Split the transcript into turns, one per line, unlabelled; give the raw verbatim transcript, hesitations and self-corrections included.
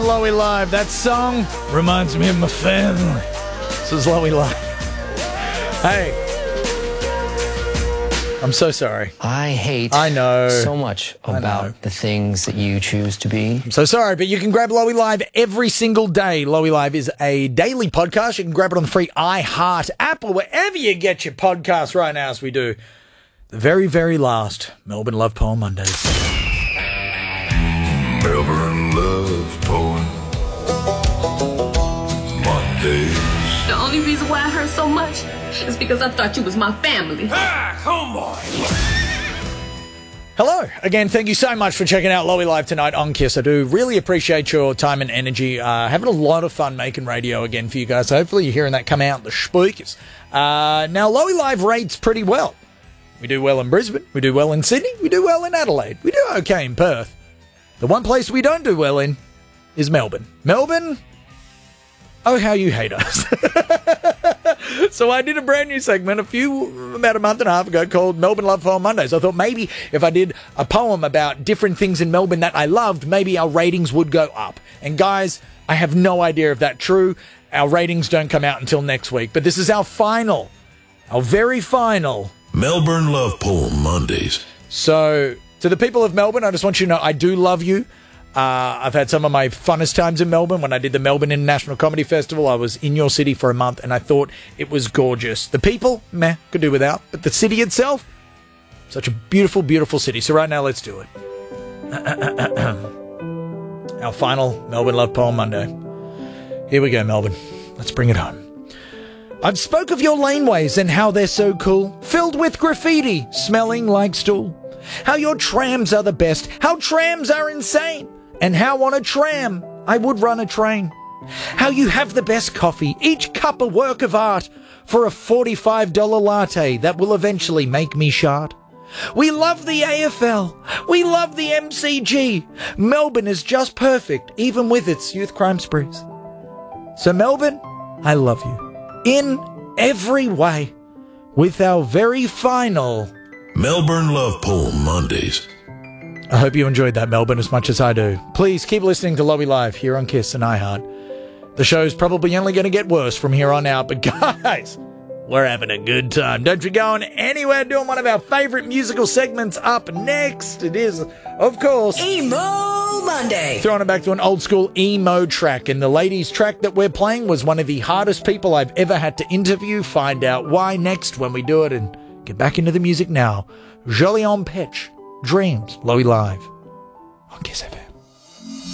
Lowy Live. That song reminds me of my family. This is Lowy Live. Hey. I'm so sorry.
I hate
I know.
so much about the things that you choose to be.
I'm so sorry, but you can grab Lowy Live every single day. Lowy Live is a daily podcast. You can grab it on the free iHeart app or wherever you get your podcasts right now, as we do the very, very last Melbourne Love Poem Mondays.
Melbourne Love Poem Mondays.
The only reason why I hurt so much is because I thought you was my family.
Ah, come on.
Hello. Again, thank you so much for checking out Lowy Live tonight on Kiss. I do really appreciate your time and energy. Uh, having a lot of fun making radio again for you guys. So hopefully you're hearing that come out the speakers. Uh, now, Lowy Live rates pretty well. We do well in Brisbane. We do well in Sydney. We do well in Adelaide. We do okay in Perth. The one place we don't do well in is Melbourne. Melbourne, oh, how you hate us. So I did a brand new segment a few, about a month and a half ago called Melbourne Love Poem Mondays. I thought maybe if I did a poem about different things in Melbourne that I loved, maybe our ratings would go up. And guys, I have no idea if that's true. Our ratings don't come out until next week. But this is our final, our very final
Melbourne Love Poem Mondays.
So, to the people of Melbourne, I just want you to know I do love you. Uh, I've had some of my funnest times in Melbourne. When I did the Melbourne International Comedy Festival, I was in your city for a month, and I thought it was gorgeous. The people, meh, could do without. But the city itself, such a beautiful, beautiful city. So right now, let's do it. Our final Melbourne Love Poem Monday. Here we go, Melbourne. Let's bring it home. I've spoke of your laneways and how they're so cool, filled with graffiti, smelling like stool. How your trams are the best, how trams are insane, and how on a tram I would run a train. How you have the best coffee, each cup a work of art, for a forty-five dollars latte that will eventually make me shart. We love the A F L, we love the M C G. Melbourne is just perfect, even with its youth crime sprees. So Melbourne, I love you, in every way, with our very final
Melbourne Love Poem Mondays.
I hope you enjoyed that, Melbourne, as much as I do. Please keep listening to Lowy Live here on Kiss and iHeart. The show's probably only going to get worse from here on out, but guys, we're having a good time. Don't you go anywhere, doing one of our favourite musical segments up next. It is, of course,
Emo Monday.
Throwing it back to an old school emo track. And the ladies' track that we're playing was one of the hardest people I've ever had to interview. Find out why next when we do it, and get back into the music now. Jolyon Petch, Dreams, Lowy Live on Kiss F M.